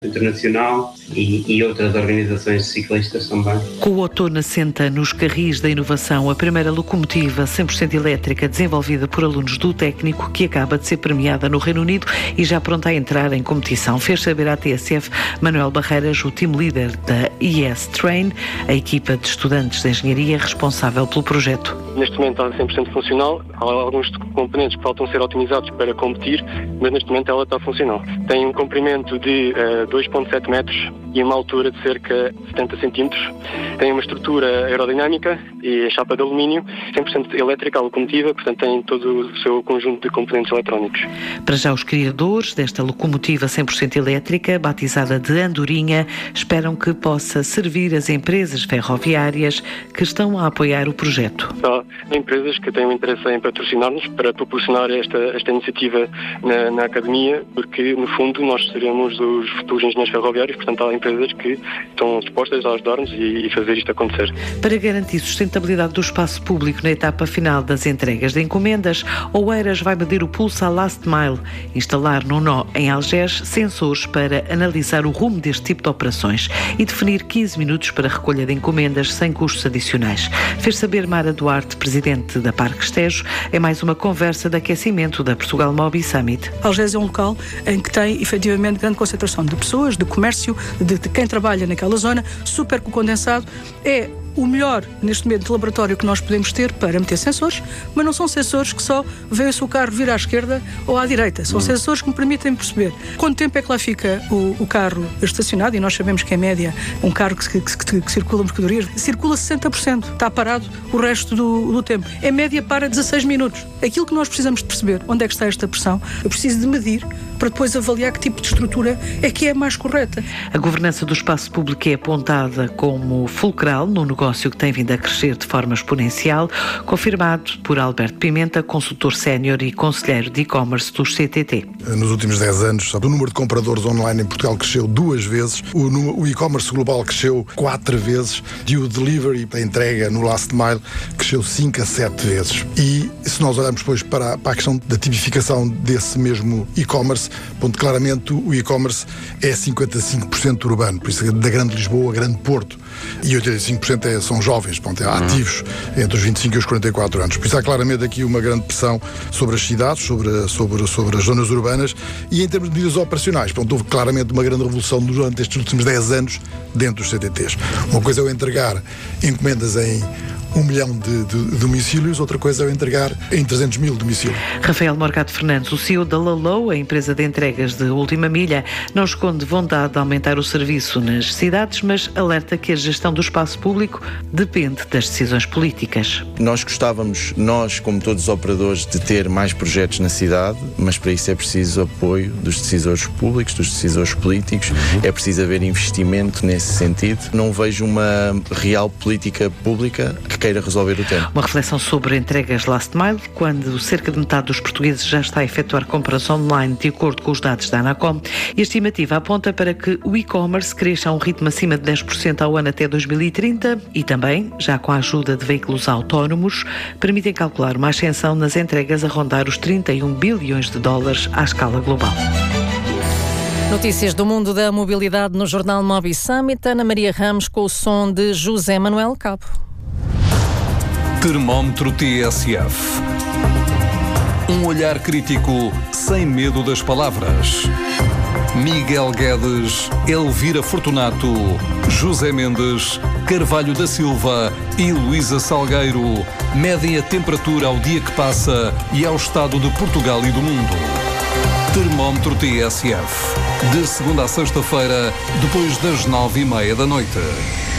Internacional e outras organizações de ciclistas também. Com o outono assenta nos carris da inovação a primeira locomotiva 100% elétrica desenvolvida por alunos do técnico, que acaba de ser premiada no Reino Unido e já pronta a entrar em competição. Fez saber à TSF Manuel Barreiras, o team leader da ES Train, a equipa de estudantes de engenharia responsável pelo projeto. Neste momento está 100% funcional. Há alguns componentes que faltam ser otimizados para competir, mas neste momento ela está funcional. Tem um comprimento de 2,7 metros e uma altura de cerca de 70 centímetros. Tem uma estrutura aerodinâmica e a chapa de alumínio, 100% elétrica, a locomotiva, portanto tem todo o seu conjunto de componentes eletrónicos. Para já, os criadores desta locomotiva 100% elétrica, batizada de Andorinha, esperam que possa servir as empresas ferroviárias que estão a apoiar o projeto. Há empresas que têm um interesse em patrocinar-nos para proporcionar esta iniciativa na academia, porque no fundo nós seremos os futuros engenheiros ferroviários, portanto há empresas que estão dispostas a ajudar-nos e fazer isto acontecer. Para garantir sustentabilidade do espaço público na etapa final das entregas de encomendas, Oeiras vai medir o pulso à last mile, instalar no nó em Algés sensores para analisar o rumo deste tipo de operações e definir 15 minutos para a recolha de encomendas sem custos adicionais. Fez saber Mara Duarte, presidente da Parque Estejo, é mais uma conversa de aquecimento da Portugal Mobi Summit. Algés é um local em que tem efetivamente grande concentração de pessoas, de comércio, de quem trabalha naquela zona, super condensado. É o melhor, neste momento, de laboratório que nós podemos ter para meter sensores, mas não são sensores que só veem se o carro vir à esquerda ou à direita. São sensores que me permitem perceber quanto tempo é que lá fica o carro estacionado, e nós sabemos que, em média, um carro que circula mercadorias circula 60%, está parado o resto do tempo. Em média, para 16 minutos. Aquilo que nós precisamos de perceber, onde é que está esta pressão, eu preciso de medir para depois avaliar que tipo de estrutura é que é mais correta. A governança do espaço público é apontada como fulcral no negócio que tem vindo a crescer de forma exponencial, confirmado por Alberto Pimenta, consultor sénior e conselheiro de e-commerce dos CTT. Nos últimos 10 anos, o número de compradores online em Portugal cresceu 2 vezes, o e-commerce global cresceu 4 vezes e o delivery, a entrega no last mile, cresceu 5 a 7 vezes. E se nós olharmos depois para a questão da tipificação desse mesmo e-commerce, ponto, claramente o e-commerce é 55% urbano, por isso da Grande Lisboa, Grande Porto, e 85% são jovens, ponto, ativos entre os 25 e os 44 anos. Por isso há claramente aqui uma grande pressão sobre as cidades, sobre as zonas urbanas, e em termos de medidas operacionais, ponto, houve claramente uma grande revolução durante estes últimos 10 anos dentro dos CTTs. Uma coisa é eu entregar encomendas em 1 milhão de domicílios, outra coisa é eu entregar em 300 mil domicílios. Rafael Morgado Fernandes, o CEO da Lalou, a empresa de entregas de última milha, não esconde vontade de aumentar o serviço nas cidades, mas alerta que a gestão do espaço público depende das decisões políticas. Nós gostávamos, como todos os operadores, de ter mais projetos na cidade, mas para isso é preciso apoio dos decisores públicos, dos decisores políticos, é preciso haver investimento nesse sentido. Não vejo uma real política pública que queira resolver o tema. Uma reflexão sobre entregas last mile, quando cerca de metade dos portugueses já está a efetuar compras online de acordo com os dados da Anacom, e a estimativa aponta para que o e-commerce cresça a um ritmo acima de 10% ao ano até 2030 e também, já com a ajuda de veículos autónomos, permitem calcular uma ascensão nas entregas a rondar os 31 bilhões de dólares à escala global. Notícias do mundo da mobilidade no Jornal Mobi Summit. Ana Maria Ramos com o som de José Manuel Cabo. Termómetro TSF. Um olhar crítico sem medo das palavras. Miguel Guedes, Elvira Fortunato, José Mendes, Carvalho da Silva e Luísa Salgueiro medem a temperatura ao dia que passa e ao estado de Portugal e do mundo. Termómetro TSF. De segunda a sexta-feira, depois das 9:30 da noite.